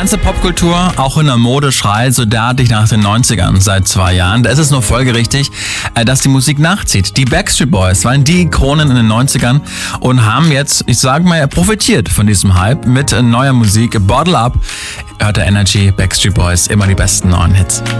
ganze Popkultur, auch in der Mode, schreit so derartig nach den 90ern seit 2 Jahren. Da ist es nur folgerichtig, dass die Musik nachzieht. Die Backstreet Boys waren die Ikonen in den 90ern und haben jetzt, ich sage mal, profitiert von diesem Hype mit neuer Musik. Bottle Up, hört der Energy, Backstreet Boys, immer die besten neuen Hits.